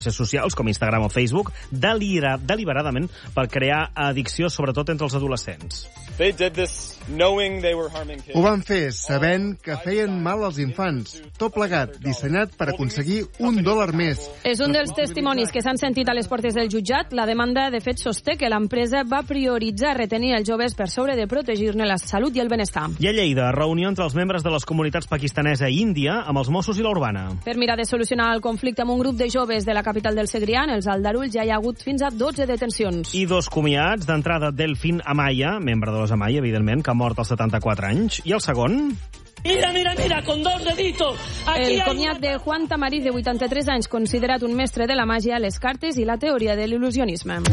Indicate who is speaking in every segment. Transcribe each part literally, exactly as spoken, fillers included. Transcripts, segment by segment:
Speaker 1: socials com Instagram o Facebook delira, deliberadament per crear addicció, sobretot entre els adolescents.
Speaker 2: Ho van fer sabent que feien mal als infants. Tot plegat, dissenyat per aconseguir un dòlar més.
Speaker 3: És un dels testimonis que s'han sentit a les portes del jutjat. La demanda, de fet, sosté que l'empresa va prioritzar retenir els joves per sobre de protegir-ne la salut i el benestar.
Speaker 1: I a Lleida, reunió entre els membres de les comunitats pakistanesa i índia amb els Mossos i la Urbana.
Speaker 3: Per mirar de solucionar el conflicte amb un grup de joves de la capital del Segrià, els Aldarull, ja hi ha hagut fins a dotze detencions.
Speaker 1: I dos comiats. D'entrada, Delfín Amaya, membre de los Amaya, evidentment, que ha mort als setanta-quatre anys. I el segon...
Speaker 4: Mira, mira, mira, con dos deditos. Aquí
Speaker 3: el comiat de Juan Tamariz, de vuitanta-tres anys, considerat un mestre de la màgia, les cartes i la teoria de l'il·lusionisme.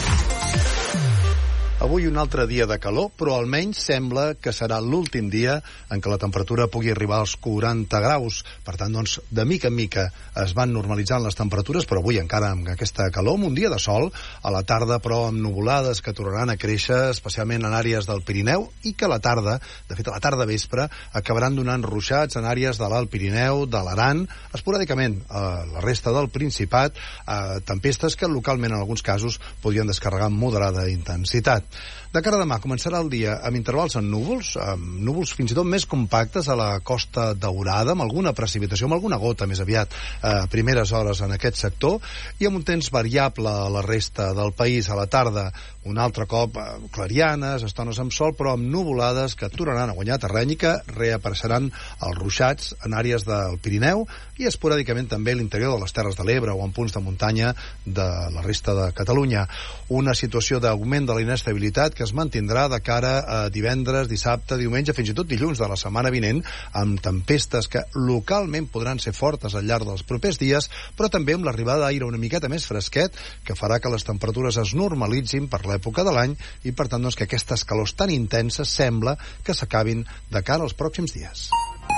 Speaker 5: Avui un altre dia de calor, però almenys sembla que serà l'últim dia en què la temperatura pugui arribar als quaranta graus. Per tant, doncs, de mica en mica es van normalitzant les temperatures, però avui encara amb aquesta calor, amb un dia de sol, a la tarda, però amb nuvolades que tornaran a créixer, especialment en àrees del Pirineu, i que a la tarda, de fet a la tarda vespre, acabaran donant ruixats en àrees de l'Alt Pirineu, de l'Aran, esporàdicament a la resta del Principat, a tempestes que localment en alguns casos podrien descarregar amb moderada intensitat. De cara a demà començarà el dia amb intervals en núvols, amb núvols fins i tot més compactes a la Costa Daurada, amb alguna precipitació, amb alguna gota més aviat a primeres hores en aquest sector, i amb un temps variable a la resta del país. A la tarda, un altre cop, clarianes, estones amb sol, però amb nuvolades que tornaran a guanyar terreny i que reapareixeran els ruixats en àrees del Pirineu i esporàdicament també a l'interior de les Terres de l'Ebre o en punts de muntanya de la resta de Catalunya. Una situació d'augment de la inestabilitat que es mantindrà de cara a divendres, dissabte, diumenge, fins i tot dilluns de la setmana vinent, amb tempestes que localment podran ser fortes al llarg dels propers dies, però també amb l'arribada d'aire una miqueta més fresquet, que farà que les temperatures es normalitzin per l'època de l'any i, per tant, doncs, que aquestes calors tan intenses sembla que s'acabin de cara als pròxims dies.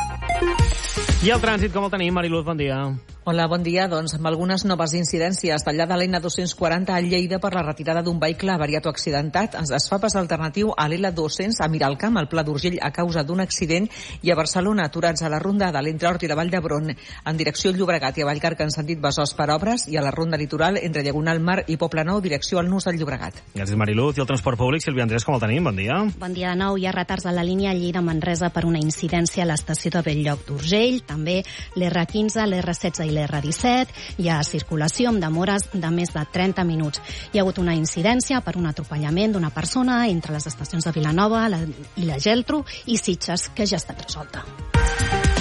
Speaker 1: I el trànsit, com el tenim? Mariluz, bon dia.
Speaker 6: Hola, bon dia. Doncs amb algunes noves incidències. Tallada l'N dos-cents quaranta a Lleida per la retirada d'un vehicle avariat o accidentat. Es fa pas alternatiu a l'L dos-cents a Miralcamp, al Pla d'Urgell, a causa d'un accident, i a Barcelona, aturats a la ronda de l'entre Hort i la Vall d'Hebron, en direcció Llobregat i a Vallcarca en sentit Besòs per obres, i a la ronda litoral entre Diagonal Mar i Poblenou, direcció al Nus del Llobregat.
Speaker 1: Gràcies, Mariluz. I el transport públic, Sílvia Andrés, com el tenim? Bon dia.
Speaker 7: Bon dia de nou. Hi ha retards a la línia Lleida-Manresa per una incidència a l'estació de Bell-lloc d'Urgell, també l'R quinze, l'R setze i l'R disset. Hi ha circulació amb demores de més de trenta minuts. Hi ha hagut una incidència per un atropellament d'una persona entre les estacions de Vilanova la, i la Geltrú i Sitges, que ja ha estat resolta.